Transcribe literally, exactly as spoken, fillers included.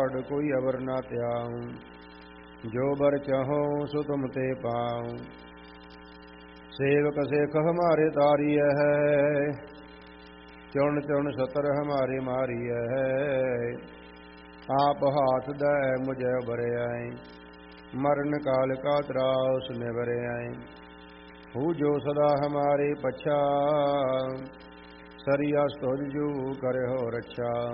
लाड कोई अवर न त्याऊं, जो बर चाहो सो तुम ते पाऊं। सेवक सेख हमारे तारिय है, चुन चुन सतर हमारे मारिय है। आप हाथ दे मुझे भरे आए, मरण काल का त्रास में भरे आए। हूँ जो सदा हमारे पछा, सरिया स्तुज जू करे हो रक्षा।